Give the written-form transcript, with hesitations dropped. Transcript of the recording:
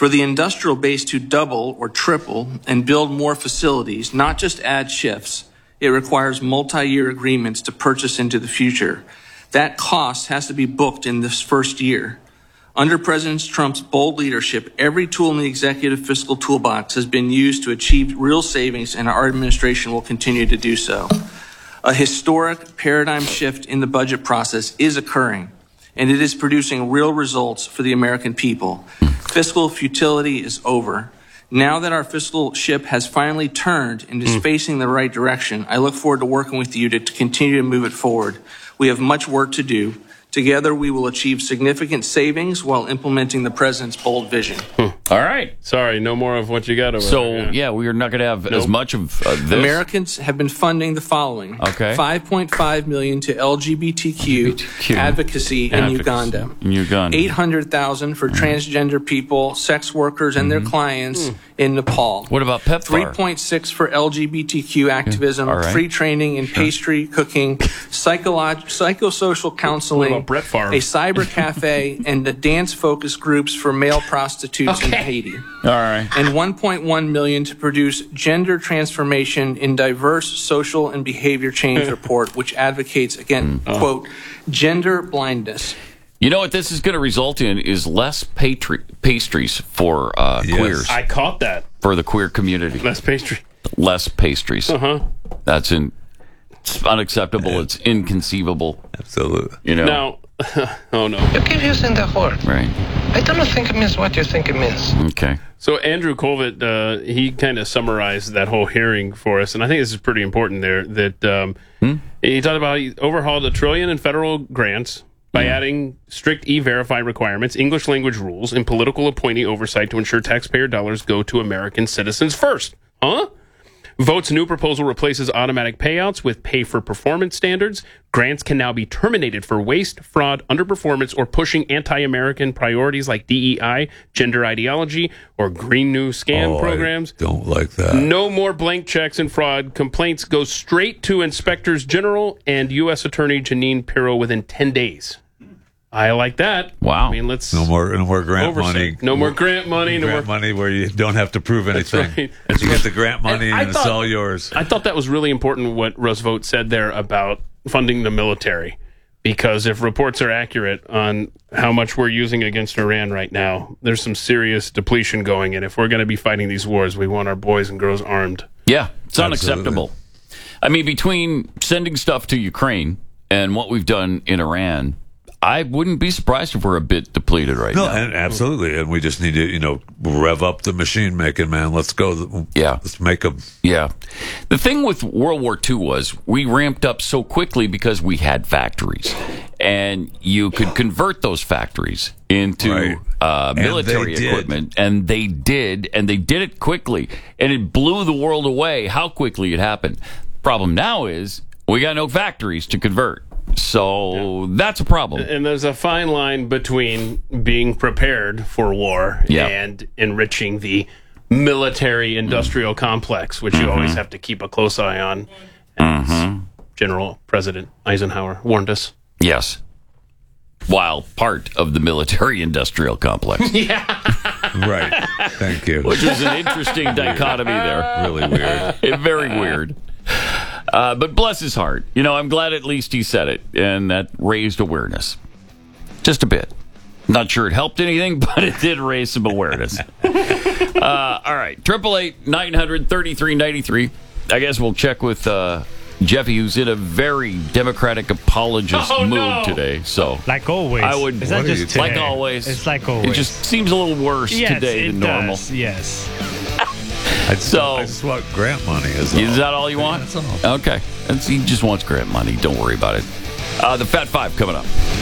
For the industrial base to double or triple and build more facilities, not just add shifts, it requires multi-year agreements to purchase into the future. That cost has to be booked in this first year. Under President Trump's bold leadership, every tool in the executive fiscal toolbox has been used to achieve real savings, and our administration will continue to do so. A historic paradigm shift in the budget process is occurring, and it is producing real results for the American people. Fiscal futility is over. Now that our fiscal ship has finally turned and is facing the right direction, I look forward to working with you to continue to move it forward. We have much work to do. Together, we will achieve significant savings while implementing the president's bold vision. All right. Sorry, no more of what you got over there. Yeah, we are not going to have as much of this. Americans have been funding the following. Okay. $5.5 million to LGBTQ advocacy in Uganda. $800,000 for transgender people, sex workers, and their clients in Nepal. What about PEPFAR? $3.6 for LGBTQ activism, free training in pastry cooking, psychosocial counseling, Brett Favre? a cyber cafe, and the dance focus groups for male prostitutes in Haiti. All right. And $1.1 million to produce gender transformation in diverse social and behavior change report, which advocates, again, quote, gender blindness. You know what this is going to result in is less pastries for queers. I caught that. For the queer community. Less pastry. Less pastries. That's it's unacceptable. It's inconceivable. Absolutely. You know. Now, oh no. You keep using the word. Right. I don't think it means what you think it means. Okay. So Andrew Colvett, he kind of summarized that whole hearing for us, and I think this is pretty important there, that he talked about he overhauled $1 trillion in federal grants by adding strict E-Verify requirements, English language rules, and political appointee oversight to ensure taxpayer dollars go to American citizens first. Vote's new proposal replaces automatic payouts with pay-for-performance standards. Grants can now be terminated for waste, fraud, underperformance, or pushing anti-American priorities like DEI, gender ideology, or Green New Scam programs. I don't like that. No more blank checks and fraud. Complaints go straight to Inspectors General and U.S. Attorney Janine Pirro within 10 days. I like that. Wow. I mean, let's no more grant money. No more grant money. Grant money where you don't have to prove anything. That's right. You get the grant money and it's all yours. I thought that was really important what Russ Vought said there about funding the military, because if reports are accurate on how much we're using against Iran right now, there's some serious depletion going, and if we're going to be fighting these wars, we want our boys and girls armed. Yeah, it's unacceptable. I mean, between sending stuff to Ukraine and what we've done in Iran, I wouldn't be surprised if we're a bit depleted right now. No, absolutely. And we just need to, rev up the machine making, man. Let's go. Yeah. Let's make them. Yeah. The thing with World War II was we ramped up so quickly because we had factories. And you could convert those factories into military equipment. And they did. And they did it quickly. And it blew the world away how quickly it happened. Problem now is we got no factories to convert. So that's a problem. And there's a fine line between being prepared for war and enriching the military-industrial complex, which you always have to keep a close eye on, as General President Eisenhower warned us. Yes. While part of the military-industrial complex. Right. Thank you. Which is an interesting dichotomy there. Really weird. Very weird. But bless his heart. I'm glad at least he said it, and that raised awareness. Just a bit. Not sure it helped anything, but it did raise some awareness. All right. 888-900-3393. I guess we'll check with Jeffy, who's in a very Democratic apologist mood today. So, like always. I would, is that just like always. It's like always. It just seems a little worse today than normal. Yes. I just want grant money. Is that all you want? That's all. Okay. He just wants grant money. Don't worry about it. The Fat Five coming up.